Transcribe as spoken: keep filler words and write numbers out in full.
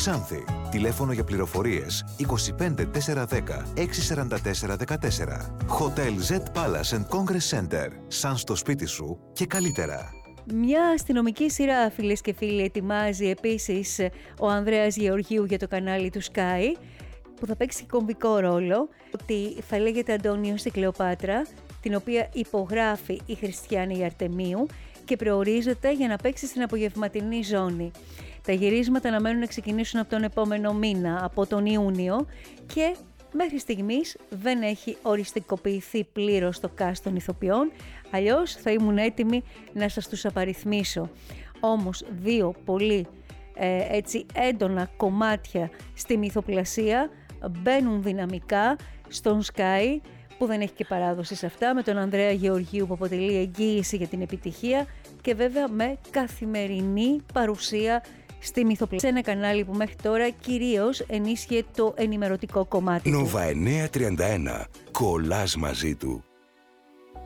Ξάνθη. Τηλέφωνο για πληροφορίες είκοσι πέντε τετρακόσια δέκα εξακόσια σαράντα τέσσερα δεκατέσσερα. Hotel Z Palace and Congress Center. Σαν στο σπίτι σου και καλύτερα. Μια αστυνομική σειρά, φίλες και φίλοι, ετοιμάζει επίσης ο Ανδρέας Γεωργίου για το κανάλι του Sky, που θα παίξει κομβικό ρόλο, ότι θα λέγεται Αντώνιος στην Κλεοπάτρα, την οποία υπογράφει η Χριστιάνη Αρτεμίου και προορίζεται για να παίξει στην απογευματινή ζώνη. Τα γυρίσματα αναμένουν να ξεκινήσουν από τον επόμενο μήνα, από τον Ιούνιο, και μέχρι στιγμής δεν έχει οριστικοποιηθεί πλήρως το cast των ηθοποιών, αλλιώς θα ήμουν έτοιμη να σας τους απαριθμίσω. Όμως δύο πολύ ε, έτσι έντονα κομμάτια στη μυθοπλασία μπαίνουν δυναμικά στον Sky, που δεν έχει και παράδοση σε αυτά, με τον Ανδρέα Γεωργίου που αποτελεί εγγύηση για την επιτυχία και βέβαια με καθημερινή παρουσία στη μυθοπλασία. Σε ένα κανάλι που μέχρι τώρα κυρίως ενίσχυε το ενημερωτικό κομμάτι του. Νόβα εννιακόσια τριάντα ένα. Κολλάς μαζί του.